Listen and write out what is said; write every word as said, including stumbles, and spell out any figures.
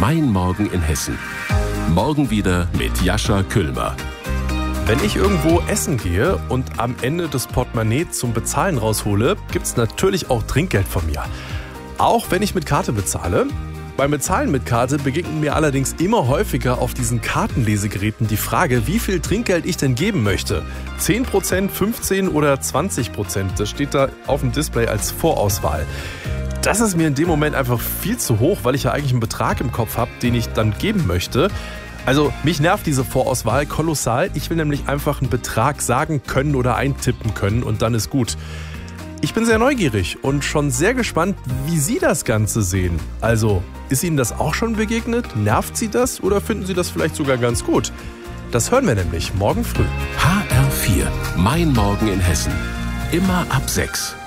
Mein Morgen in Hessen. Morgen wieder mit Jascha Küllmer. Wenn ich irgendwo essen gehe und am Ende das Portemonnaie zum Bezahlen raushole, gibt's natürlich auch Trinkgeld von mir. Auch wenn ich mit Karte bezahle. Beim Bezahlen mit Karte begegnet mir allerdings immer häufiger auf diesen Kartenlesegeräten die Frage, wie viel Trinkgeld ich denn geben möchte. zehn Prozent, fünfzehn oder zwanzig Prozent, das steht da auf dem Display als Vorauswahl. Das ist mir in dem Moment einfach viel zu hoch, weil ich ja eigentlich einen Betrag im Kopf habe, den ich dann geben möchte. Also mich nervt diese Vorauswahl kolossal. Ich will nämlich einfach einen Betrag sagen können oder eintippen können und dann ist gut. Ich bin sehr neugierig und schon sehr gespannt, wie Sie das Ganze sehen. Also, ist Ihnen das auch schon begegnet? Nervt Sie das oder finden Sie das vielleicht sogar ganz gut? Das hören wir nämlich morgen früh. H R vier. Mein Morgen in Hessen. Immer ab sechs.